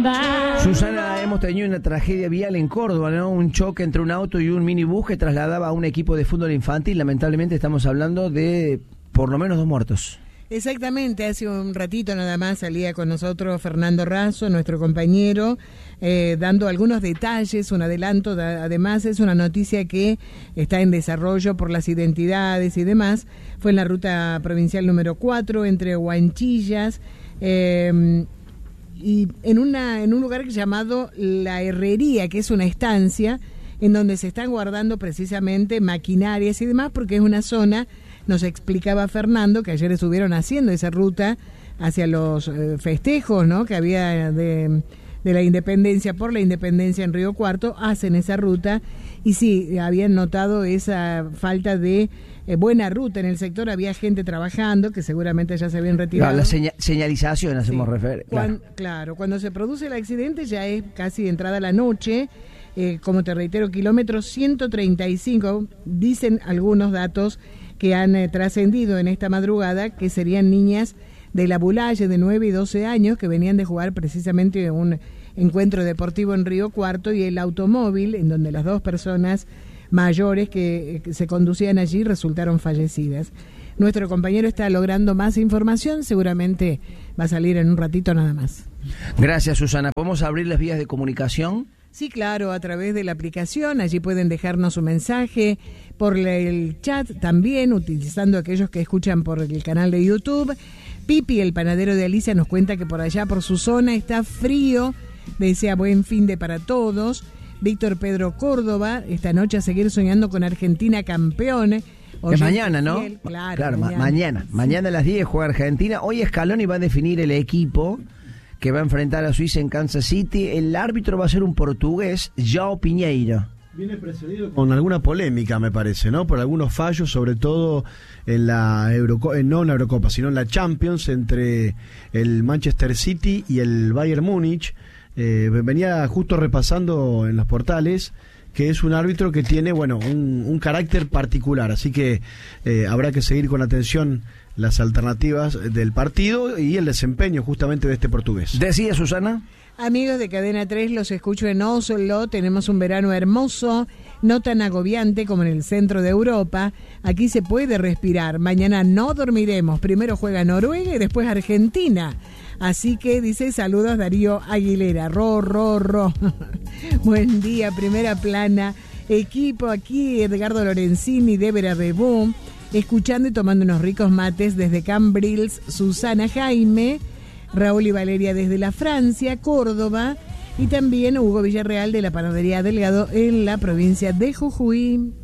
Susana, hemos tenido una tragedia vial en Córdoba, ¿no? Un choque entre un auto y un minibús que trasladaba a un equipo de fútbol infantil. Lamentablemente estamos hablando de por lo menos 2 muertos. Exactamente, hace un ratito nada más salía con nosotros Fernando Razo, nuestro compañero, dando algunos detalles, un adelanto. Además es una noticia que está en desarrollo por las identidades y demás. Fue en la ruta provincial número 4 entre Huanchillas y en un lugar llamado La Herrería, que es una estancia en donde se están guardando precisamente maquinarias y demás, porque es una zona, nos explicaba Fernando, que ayer estuvieron haciendo esa ruta hacia los festejos, ¿no?, que había de la independencia, por la independencia en Río Cuarto, hacen esa ruta, y sí, habían notado esa falta de buena ruta en el sector. Había gente trabajando que seguramente ya se habían retirado. Claro, la señalización hacemos referencia. Claro, cuando se produce el accidente ya es casi entrada la noche, como te reitero, kilómetro 135, dicen algunos datos que han trascendido en esta madrugada, que serían niñas de la Bulaye de 9 y 12 años que venían de jugar precisamente un encuentro deportivo en Río Cuarto, y el automóvil en donde las 2 personas mayores que se conducían allí resultaron fallecidas. Nuestro compañero está logrando más información, seguramente va a salir en un ratito nada más. Gracias, Susana. ¿Podemos abrir las vías de comunicación? Sí, claro, a través de la aplicación. Allí pueden dejarnos un mensaje, por el chat también, utilizando aquellos que escuchan por el canal de YouTube. Pipi, el panadero de Alicia, nos cuenta que por allá, por su zona, está frío. Desea buen fin de para todos. Víctor Pedro Córdoba, esta noche a seguir soñando con Argentina campeón. Es mañana, ¿no? Claro, mañana a las 10 juega Argentina. Hoy Scaloni va a definir el equipo que va a enfrentar a Suiza en Kansas City. El árbitro va a ser un portugués, João Pinheiro. Viene precedido con alguna polémica, me parece, ¿no? Por algunos fallos, sobre todo en la no en la Eurocopa, sino en la Champions, entre el Manchester City y el Bayern Múnich. Venía justo repasando en los portales que es un árbitro que tiene, bueno, un carácter particular, así que habrá que seguir con atención las alternativas del partido y el desempeño justamente de este portugués. Decía Susana. Amigos de Cadena 3, los escucho en Oslo. Tenemos un verano hermoso, no tan agobiante como en el centro de Europa. Aquí se puede respirar. Mañana no dormiremos. Primero juega Noruega y después Argentina. Así que dice, saludos Darío Aguilera. Ro. Buen día, primera plana. Equipo aquí, Edgardo Lorenzini, Débora Bebú. Escuchando y tomando unos ricos mates desde Cambrils, Susana Jaime, Raúl y Valeria desde la Francia, Córdoba, y también Hugo Villarreal de la Panadería Delgado en la provincia de Jujuy.